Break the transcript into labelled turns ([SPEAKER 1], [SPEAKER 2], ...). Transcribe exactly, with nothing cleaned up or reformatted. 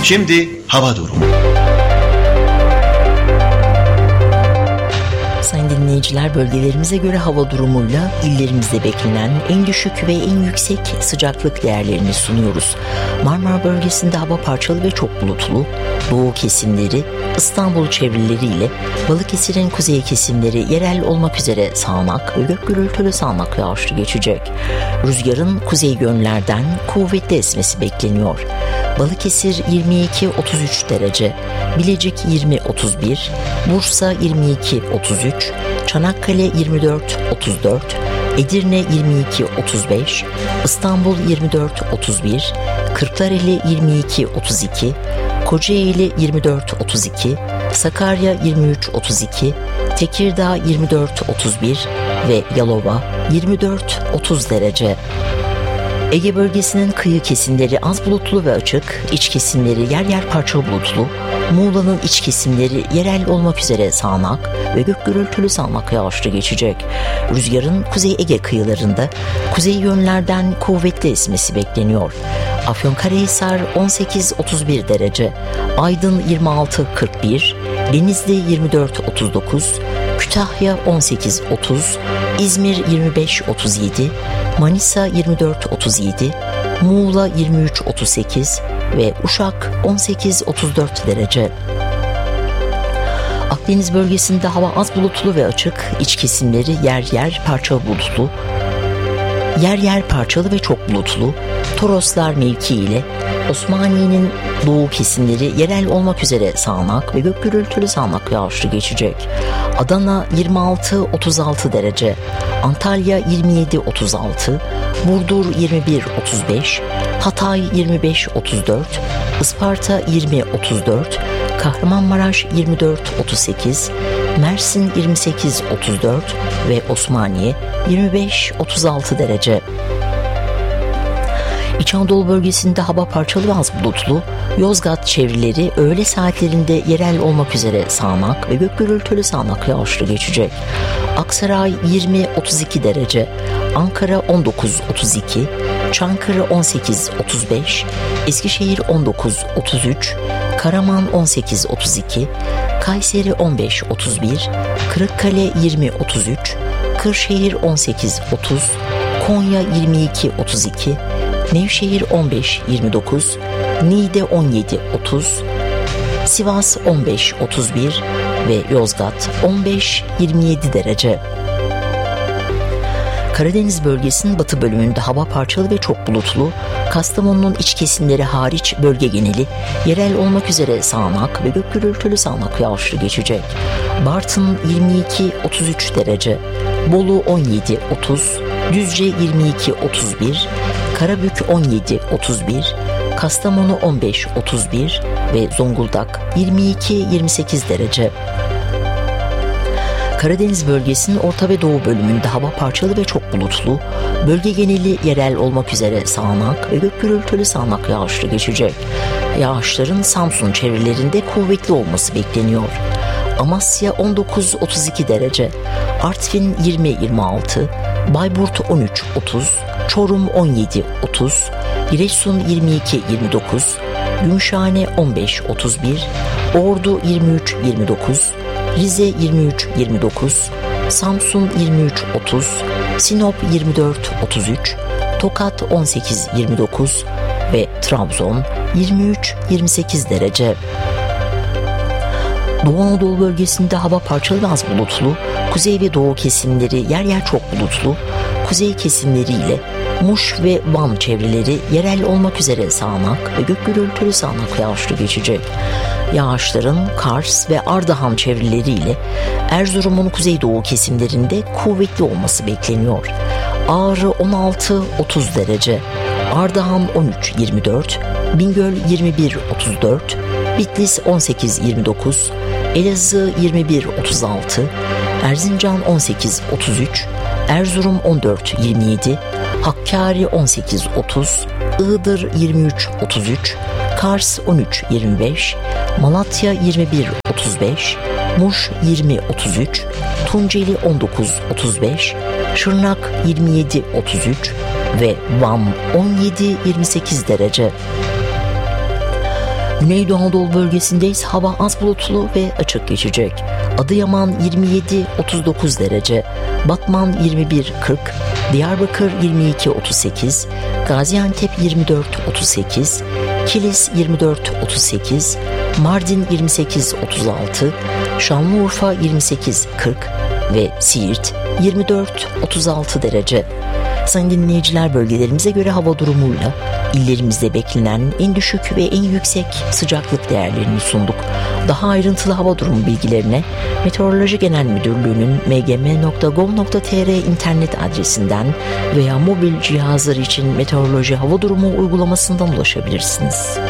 [SPEAKER 1] Şimdi hava durumu.
[SPEAKER 2] Sayın dinleyiciler, bölgelerimize göre hava durumuyla illerimizde beklenen en düşük ve en yüksek sıcaklık değerlerini sunuyoruz. Marmara bölgesinde hava parçalı ve çok bulutlu. Doğu kesimleri, İstanbul çevreleriyle Balıkesir'in kuzey kesimleri yerel olmak üzere sağanak ve gök gürültülü sağanak yağışlı geçecek. Rüzgarın kuzey yönlerden kuvvetli esmesi bekleniyor. Balıkesir yirmi iki otuz üç derece, Bilecik yirmi otuz bir, Bursa yirmi iki otuz üç, Çanakkale yirmi dört otuz dört, Edirne yirmi iki otuz beş, İstanbul yirmi dört otuz bir, Kırklareli yirmi iki otuz iki, Kocaeli yirmi dört otuz iki, Sakarya yirmi üç otuz iki, Tekirdağ yirmi dört otuz bir ve Yalova yirmi dört otuz derece. Ege bölgesinin kıyı kesimleri az bulutlu ve açık, iç kesimleri yer yer parçalı bulutlu, Muğla'nın iç kesimleri yerel olmak üzere sağanak ve gök gürültülü sağanak yağışlı geçecek. Rüzgarın Kuzey Ege kıyılarında kuzey yönlerden kuvvetli esmesi bekleniyor. Afyonkarahisar on sekiz otuz bir derece, Aydın yirmi altı kırk bir, Denizli yirmi dört otuz dokuz, Kütahya on sekiz otuz, İzmir yirmi beş otuz yedi, Manisa yirmi dört otuz yedi, Muğla yirmi üç otuz sekiz ve Uşak on sekiz otuz dört derece. Akdeniz bölgesinde hava az bulutlu ve açık, iç kesimleri yer yer parçalı bulutlu, yer yer parçalı ve çok bulutlu. Toroslar mevki ile Osmaniye'nin doğu kesimleri yerel olmak üzere sağanak ve gök gürültülü sağanak yağışlı geçecek. Adana yirmi altı otuz altı derece, Antalya yirmi yedi otuz altı, Burdur yirmi bir otuz beş, Hatay yirmi beş otuz dört, Isparta yirmi otuz dört, Kahramanmaraş yirmi dört otuz sekiz, Mersin yirmi sekiz otuz dört ve Osmaniye yirmi beş otuz altı derece. İç Anadolu bölgesinde hava parçalı ve az bulutlu, Yozgat çevreleri öğle saatlerinde yerel olmak üzere sağanak ve gök gürültülü sağanak yağışlı geçecek. Aksaray yirmi otuz iki derece, Ankara on dokuz otuz iki, Çankırı on sekiz otuz beş, Eskişehir on dokuz otuz üç, Karaman on sekiz otuz iki, Kayseri on beş otuz bir, Kırıkkale yirmi otuz üç, Kırşehir on sekiz otuz, Konya yirmi iki otuz iki, Nevşehir on beş yirmi dokuz, Niğde on yedi otuz, Sivas on beş otuz bir ve Yozgat on beş yirmi yedi derece. Karadeniz bölgesinin batı bölümünde hava parçalı ve çok bulutlu, Kastamonu'nun iç kesimleri hariç bölge geneli yerel olmak üzere sağanak ve gök gürültülü sağanak yağışlı geçecek. Bartın yirmi iki otuz üç derece, Bolu on yedi otuz, Düzce yirmi iki otuz bir, Karabük on yedi otuz bir, Kastamonu on beş otuz bir ve Zonguldak yirmi iki yirmi sekiz derece. Karadeniz bölgesinin orta ve doğu bölümünde hava parçalı ve çok bulutlu, bölge geneli yerel olmak üzere sağanak ve gök gürültülü sağanak yağışlı geçecek. Yağışların Samsun çevrelerinde kuvvetli olması bekleniyor. Amasya on dokuz otuz iki derece, Artvin yirmi yirmi altı, Bayburt on üç otuz, Çorum on yedi otuz, Giresun yirmi iki yirmi dokuz, Gümüşhane on beş otuz bir, Ordu yirmi üç yirmi dokuz, Rize yirmi üç yirmi dokuz, Samsun yirmi üç otuz, Sinop yirmi dört otuz üç, Tokat on sekiz yirmi dokuz ve Trabzon yirmi üç yirmi sekiz derece. Doğu Anadolu bölgesinde hava parçalı ve az bulutlu, kuzey ve doğu kesimleri yer yer çok bulutlu, kuzey kesimleriyle Muş ve Van çevreleri yerel olmak üzere sağanak ve gök gürültülü sağanak yağışlı geçecek. Yağışların Kars ve Ardahan çevreleriyle Erzurum'un kuzeydoğu kesimlerinde kuvvetli olması bekleniyor. Ağrı on altı otuz derece, Ardahan on üç yirmi dört, Bingöl yirmi bir otuz dört, Bitlis on sekiz yirmi dokuz, Elazığ yirmi bir otuz altı, Erzincan on sekiz otuz üç, Erzurum on dört yirmi yedi, Hakkari on sekiz otuz, Iğdır yirmi üç otuz üç, Kars on üç yirmi beş, Malatya yirmi bir otuz beş, Muş yirmi otuz üç, Tunceli on dokuz otuz beş, Şırnak yirmi yedi otuz üç ve Van on yedi yirmi sekiz derece. Güneydoğu Anadolu bölgesinde ise hava az bulutlu ve açık geçecek. Adıyaman yirmi yedi otuz dokuz derece, Batman yirmi bir kırk, Diyarbakır yirmi iki otuz sekiz, Gaziantep yirmi dört otuz sekiz, Kilis yirmi dört otuz sekiz, Mardin yirmi sekiz otuz altı, Şanlıurfa yirmi sekiz kırk ve Siirt yirmi dört otuz altı derece. Sayın dinleyiciler, bölgelerimize göre hava durumuyla illerimizde beklenen en düşük ve en yüksek sıcaklık değerlerini sunduk. Daha ayrıntılı hava durumu bilgilerine Meteoroloji Genel Müdürlüğü'nün m g m nokta gov nokta t r internet adresinden veya mobil cihazlar için meteoroloji hava durumu uygulamasından ulaşabilirsiniz.